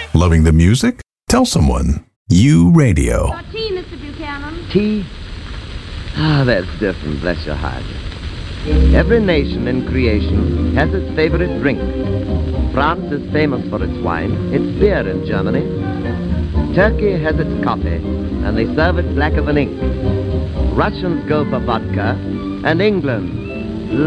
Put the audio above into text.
Loving the music? Tell someone. U Radio. Tea, Mr. Buchanan. Tea? Ah, that's different, bless your heart. Every nation in creation has its favorite drink. France is famous for its wine, its beer in Germany. Turkey has its coffee, and they serve it blacker than ink. Russians go for vodka, and England